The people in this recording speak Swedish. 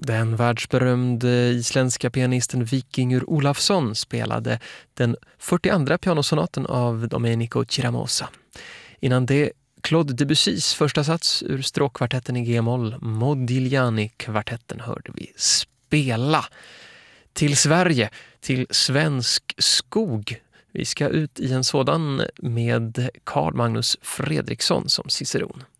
Den världsberömde isländska pianisten Víkingur Ólafsson spelade den 42:a pianosonaten av Domenico Ciramosa. Innan det Claude Debussys första sats ur stråkkvartetten i G-moll, Modigliani-kvartetten, hörde vi spela. Till Sverige, till svensk skog. Vi ska ut i en sådan med Carl Magnus Fredriksson som ciceron.